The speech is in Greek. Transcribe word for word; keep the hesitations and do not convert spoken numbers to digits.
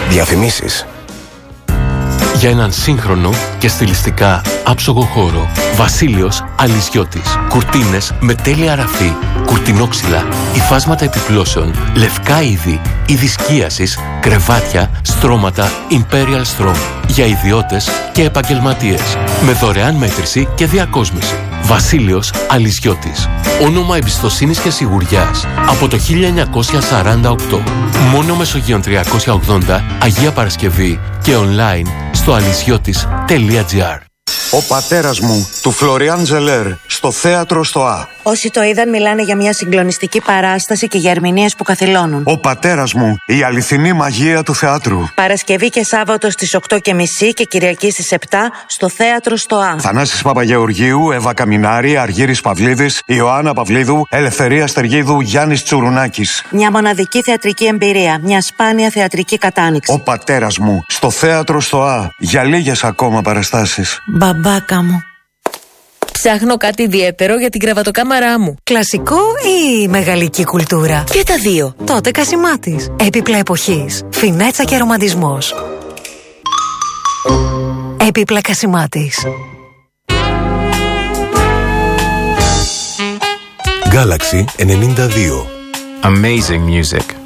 Διαφημίσεις. Για έναν σύγχρονο και στιλιστικά άψογο χώρο, Βασίλειος Αλυσιώτης. Κουρτίνες με τέλεια ραφή, κουρτινόξυλα, υφάσματα επιπλώσεων, λευκά είδη, είδη σκίασης, κρεβάτια, στρώματα Imperial Strom. Για ιδιώτες και επαγγελματίες. Με δωρεάν μέτρηση και διακόσμηση. Βασίλειος Αλυσιώτης. Όνομα εμπιστοσύνης και σιγουριάς από το χίλια εννιακόσια σαράντα οκτώ. Μόνο Μεσογείων τριακόσια ογδόντα, Αγία Παρασκευή και online στο αλυσιώτης τελεία τζι άρ. Ο πατέρας μου, του Φλωριάν Ζελέρ, στο θέατρο στο Α. Όσοι το είδαν μιλάνε για μια συγκλονιστική παράσταση και για ερμηνείες που καθυλώνουν. Ο πατέρας μου, η αληθινή μαγεία του θεάτρου. Παρασκευή και Σάββατο στις οκτώ και μισή και Κυριακή στις επτά στο θέατρο στο Α. Θανάσης Παπαγεωργίου, Εύα Καμινάρη, Αργύρης Παυλίδης, Ιωάννα Παυλίδου, Ελευθερία Στεργίδου, Γιάννης Τσουρουνάκης. Μια μοναδική θεατρική εμπειρία, μια σπάνια θεατρική κατάνοιξη. Ο πατέρας μου, στο θέατρο στο Α. Για λίγες ακόμα παραστάσεις. Μπαμπάκα μου. Ψάχνω κάτι ιδιαίτερο για την κρεβατοκάμαρά μου. Κλασικό ή μεγαλική κουλτούρα? Και τα δύο. Τότε Κασιμάτης. Έπιπλα εποχής. Φινέτσα και ρομαντισμός. Έπιπλα Κασιμάτης. Galaxy ενενήντα δύο. Amazing music.